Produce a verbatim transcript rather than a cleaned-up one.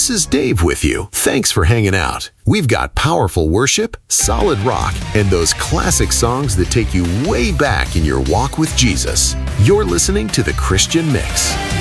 this is Dave with you. Thanks for hanging out. We've got powerful worship, solid rock, and those classic songs that take you way back in your walk with Jesus. You're listening to The Christian Mix.